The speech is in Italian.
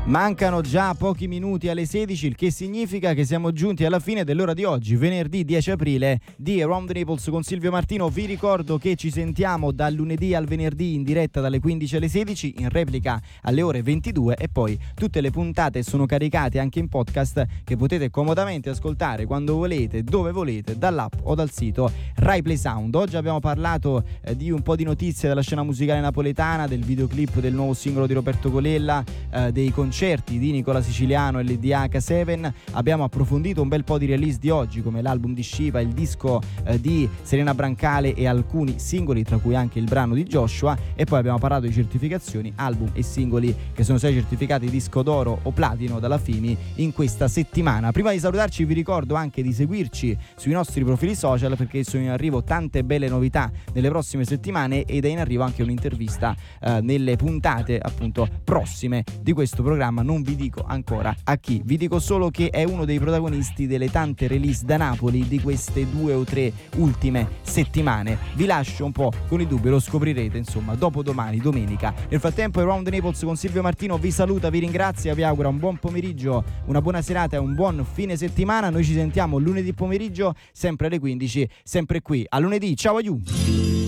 Mancano già pochi minuti alle 16, il che significa che siamo giunti alla fine dell'ora di oggi, venerdì 10 aprile di Around the Naples con Silvio Martino. Vi ricordo che ci sentiamo dal lunedì al venerdì in diretta dalle 15 alle 16, in replica alle ore 22 e poi tutte le puntate sono caricate anche in podcast che potete comodamente ascoltare quando volete, dove volete, dall'app o dal sito Rai Play Sound. Oggi abbiamo parlato di un po' di notizie della scena musicale napoletana, del videoclip del nuovo singolo di Roberto Colella, dei concerti di Nicola Siciliano e l'EDH7. Abbiamo approfondito un bel po' di release di oggi, come l'album di Shiva, il disco di Serena Brancale e alcuni singoli, tra cui anche il brano di Joshua, e poi abbiamo parlato di certificazioni, album e singoli che sono stati certificati disco d'oro o platino dalla FIMI in questa settimana. Prima di salutarci vi ricordo anche di seguirci sui nostri profili social, perché sono in arrivo tante belle novità nelle prossime settimane ed è in arrivo anche un'intervista nelle puntate appunto prossime di questo programma. Non vi dico ancora a chi, vi dico solo che è uno dei protagonisti delle tante release da Napoli di queste 2 o 3 ultime settimane. Vi lascio un po' con i dubbi, lo scoprirete insomma dopodomani, domenica. Nel frattempo Around the Naples con Silvio Martino vi saluta, vi ringrazia, vi augura un buon pomeriggio, una buona serata e un buon fine settimana. Noi ci sentiamo lunedì pomeriggio sempre alle 15, sempre qui a lunedì. Ciao aiù!